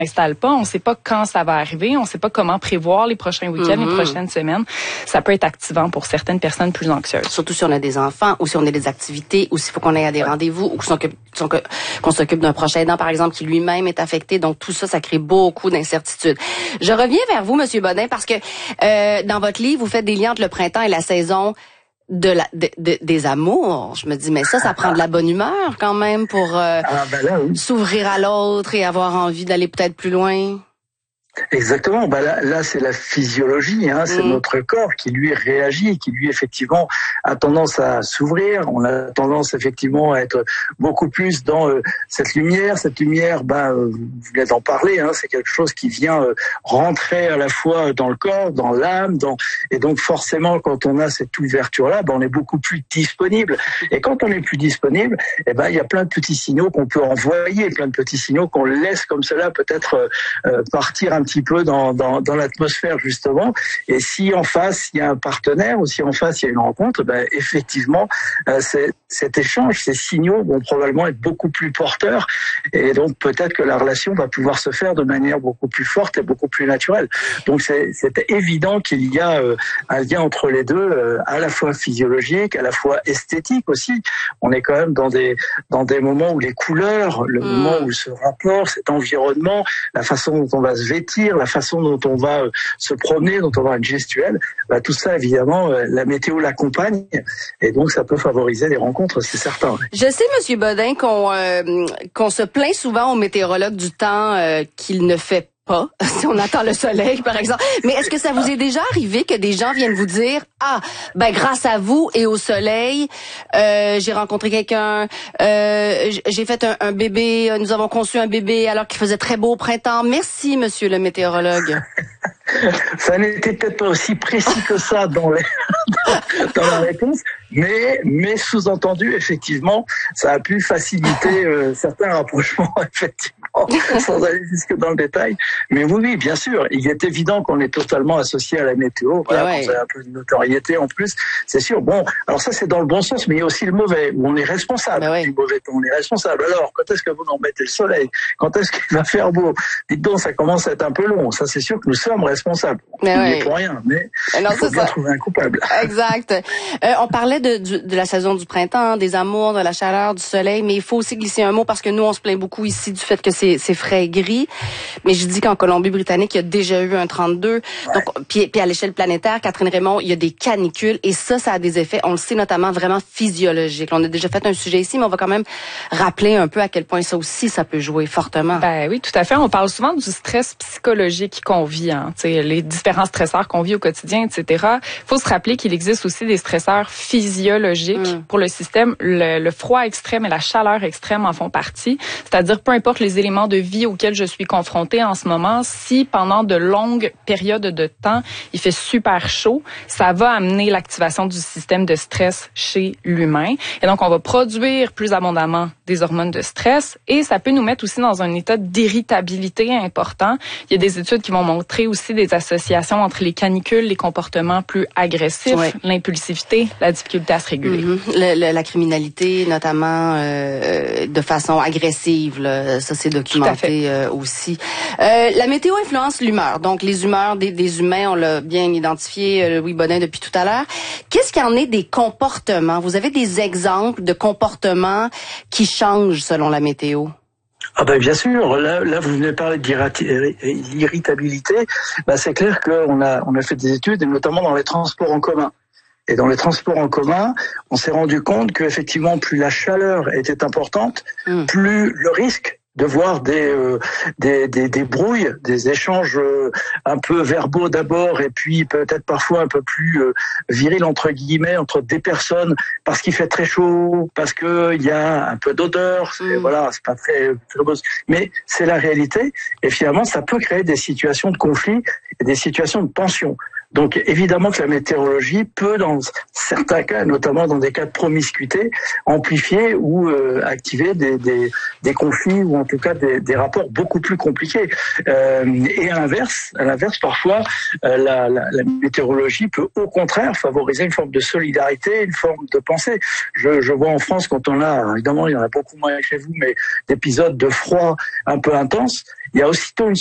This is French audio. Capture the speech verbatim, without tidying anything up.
s'installe pas, on sait pas quand ça va arriver, on sait pas comment prévoir les prochains week-ends, mm-hmm. les prochaines semaines. Ça peut être activant pour certaines personnes plus anxieuses. Surtout si on a des enfants, ou si on a des activités, ou s'il faut qu'on aille à des ouais. rendez-vous, ou qu'on, qu'on s'occupe d'un prochain aidant, par exemple, qui lui-même est affecté. Donc, tout ça, ça crée beaucoup d'incertitudes. Je reviens vers vous, Monsieur Bodin, parce que euh, dans votre livre, vous faites des liens entre le printemps et la saison de la de, de, des amours. Je me dis, mais ça, ça prend de la bonne humeur quand même pour euh, ah, ben là, oui. s'ouvrir à l'autre et avoir envie d'aller peut-être plus loin. Exactement. Bah là, là, c'est la physiologie. Hein, c'est mmh. notre corps qui lui réagit, qui lui effectivement a tendance à s'ouvrir. On a tendance effectivement à être beaucoup plus dans euh, cette lumière. Cette lumière, bah, euh, vous venez d'en parler. Hein, c'est quelque chose qui vient euh, rentrer à la fois dans le corps, dans l'âme, dans et donc forcément, quand on a cette ouverture-là, bah, on est beaucoup plus disponible. Et quand on est plus disponible, eh ben, il y a plein de petits signaux qu'on peut envoyer, plein de petits signaux qu'on laisse comme cela peut-être euh, partir un un petit peu dans, dans, dans l'atmosphère justement. Et si en face il y a un partenaire ou si en face il y a une rencontre, ben effectivement euh, c'est, cet échange, ces signaux vont probablement être beaucoup plus porteurs et donc peut-être que la relation va pouvoir se faire de manière beaucoup plus forte et beaucoup plus naturelle. Donc c'est, c'est évident qu'il y a euh, un lien entre les deux, euh, à la fois physiologique, à la fois esthétique aussi. On est quand même dans des dans des moments où les couleurs, le mmh. moment où ce rapport, cet environnement, la façon dont on va se vêtir, la façon dont on va se promener, dont on va être gestuel, bah, tout ça, évidemment, la météo l'accompagne et donc ça peut favoriser les rencontres, c'est certain. Je sais, Monsieur Bodin, qu'on, euh, qu'on se plaint souvent aux météorologues du temps euh, qu'il ne fait pas, si on attend le soleil, par exemple. Mais est-ce que ça vous est déjà arrivé que des gens viennent vous dire « Ah, ben grâce à vous et au soleil, euh, j'ai rencontré quelqu'un, euh, j'ai fait un, un bébé, nous avons conçu un bébé alors qu'il faisait très beau au printemps. Merci, monsieur le météorologue. » Ça n'était peut-être pas aussi précis que ça dans, les, dans la réponse, mais, mais sous-entendu, effectivement, ça a pu faciliter euh, certains rapprochements, effectivement, sans aller jusque dans le détail. Mais oui, oui, bien sûr, il est évident qu'on est totalement associé à la météo, voilà, ouais. Quand on a un peu de notoriété en plus, c'est sûr. Bon, alors ça c'est dans le bon sens, mais il y a aussi le mauvais, où on est responsable bah ouais. du mauvais temps, on est responsable. Alors, quand est-ce que vous en mettez le soleil? Quand est-ce qu'il va faire beau? Dites donc, ça commence à être un peu long, ça c'est sûr que nous sommes responsables. Mais on n'est pour rien, mais alors, il faut bien ça. trouver un coupable. Exact. Euh, on parlait de, de, de la saison du printemps, des amours, de la chaleur, du soleil, mais il faut aussi glisser un mot parce que nous, on se plaint beaucoup ici du fait que c'est, c'est frais et gris. Mais je dis qu'en Colombie-Britannique, il y a déjà eu un trente-deux. Ouais. Donc, puis, puis à l'échelle planétaire, Catherine Raymond, il y a des canicules et ça, ça a des effets, on le sait notamment vraiment physiologiques. On a déjà fait un sujet ici, mais on va quand même rappeler un peu à quel point ça aussi, ça peut jouer fortement. Ben oui, tout à fait. On parle souvent du stress psychologique qu'on vit, hein, tu sais, les différents stresseurs qu'on vit au quotidien, et cetera. Il faut se rappeler qu'il existe aussi des stresseurs physiologiques mm. pour le système. Le, le froid extrême et la chaleur extrême en font partie. C'est-à-dire, peu importe les éléments de vie auxquels je suis confrontée en ce moment, si pendant de longues périodes de temps, il fait super chaud, ça va amener l'activation du système de stress chez l'humain. Et donc, on va produire plus abondamment des hormones de stress et ça peut nous mettre aussi dans un état d'irritabilité important. Il y a des études qui vont montrer aussi des associations entre les canicules, les comportements plus agressifs, ouais. l'impulsivité, la difficulté à se réguler. Mm-hmm. Le, le, la criminalité, notamment euh, de façon agressive, là, ça c'est documenté euh, aussi. Euh, la météo influence l'humeur, donc les humeurs des, des humains, on l'a bien identifié, euh, Louis Bodin, depuis tout à l'heure. Qu'est-ce qu'il y en est des comportements? Vous avez des exemples de comportements qui changent selon la météo? Ah ben bien sûr, là, là vous venez de parler de l'irritabilité, ben c'est clair qu'on a, on a fait des études, et notamment dans les transports en commun. Et dans les transports en commun, on s'est rendu compte qu'effectivement, plus la chaleur était importante, mmh. plus le risque de voir des, euh, des, des, des brouilles, des échanges euh, un peu verbaux d'abord et puis peut-être parfois un peu plus euh, virils entre guillemets entre des personnes parce qu'il fait très chaud, parce que il y a un peu d'odeur, c'est, mmh. voilà, c'est pas très, très beau, mais c'est la réalité et finalement ça peut créer des situations de conflit et des situations de tension. Donc évidemment que la météorologie peut, dans certains cas, notamment dans des cas de promiscuité, amplifier ou euh, activer des, des, des conflits ou en tout cas des, des rapports beaucoup plus compliqués. Euh, et à l'inverse, à l'inverse, parfois, euh, la, la, la météorologie peut au contraire favoriser une forme de solidarité, une forme de pensée. Je, je vois en France, quand on a, évidemment, il y en a beaucoup moins chez vous, mais d'épisodes de froid un peu intenses, il y a aussitôt une